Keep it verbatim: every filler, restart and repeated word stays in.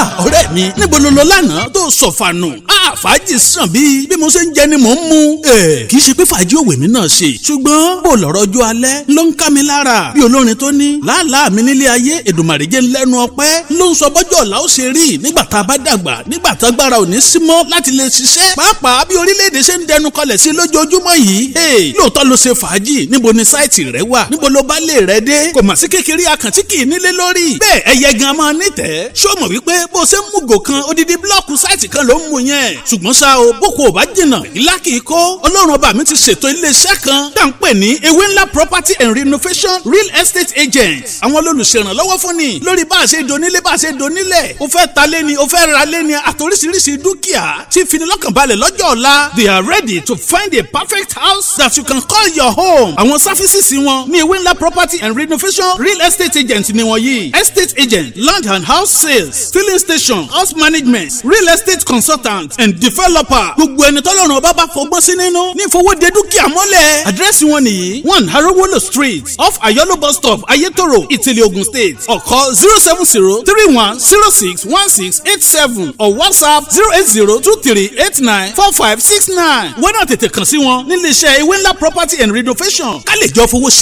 ọ̀rẹ́ mi níbo ló lọ lánàá tó sọ̀fànù? Fàájì sàn bí bí mo ṣe ń jẹ ni mò ń mu. Kì í ṣe pé fàájì òwe mi náà ṣe ṣùgbọ́n bó lọ́rọ̀ ọjọ́ alẹ́ ló ń ká mi lára bí olórin tó ní làálàá mi nílé ayé Èdùmàrè jẹ́ lẹ́nu ọpẹ́ ló ń sọ bọ́jọ́ ọ̀la ó ṣe rí nígbà tá a bá dàgbà nígbà tá agbára ò ní sí mọ́ láti lè ṣiṣẹ́ pàápàá bí orílẹ̀-èdè ṣe ń dẹnu kọlẹ̀ sí lójoojúmọ́ yìí. Lóòótọ́ ló ṣe fàájì níbo ni sáìtì rẹ wà níbo ló bá lè rẹ dé kò mà sí kékeré akàntí kì í nílé lórí bẹ́ẹ̀ ẹyẹ gan máa nítẹ̀ẹ́ ṣó mọ̀ wípé bó ṣe ń mú gò kan odidi blọ́ọ̀kù sáìtì kan ló ń mu yẹn ṣùgbọ́n ṣá o boko ò bá jìnnà ìlà kìí kó ọlọ́run ọba mi ti ṣètò iléeṣẹ́ kan tá à ń pè ní ewé ńlá property and renovation real estate agents àwọn olùṣèrànlọ́wọ́ fún ni lórí bá a ṣe donílé bá a ṣe donílẹ̀ o fẹ́ ta lé ni o fẹ́ ra lé ni àtòríṣiríṣi dúkìá tí finilọ́kànbalẹ̀ lọ́jọ́ ọ̀la they are ready to find a perfect house that you can call your home. àwọn sáfísìsì wọn ní ewé ńlá property and renovation real estate agents ni wọ́n yìí estate agent land and house sales filling station house management real estate consultant and developer gbogbo ẹni tọ́lọ́run ọba bá fọgbọ́n sí nínú ní ìfowóde dúkìá mọ́lẹ̀. àdírẹ́sì wọn nìyí one Harowolo street off Ayolo bus stop Ayetoro Ìtìlẹ̀ Ogun State or call zero seven zero three one zero six one six eight seven or WhatsApp zero eight zero two three eight nine four five six nine. wọ́n náà tètè kàn sí wọn nílé iṣẹ́ ewé ńlá property and renovation ká lè jọ fowó ṣe